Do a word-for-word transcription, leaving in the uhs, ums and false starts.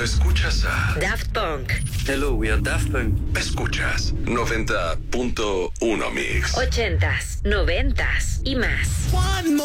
escuchas a Daft Punk. Hello, we are Daft Punk. Escuchas noventa punto uno Mix. Ochentas, noventas y más. One more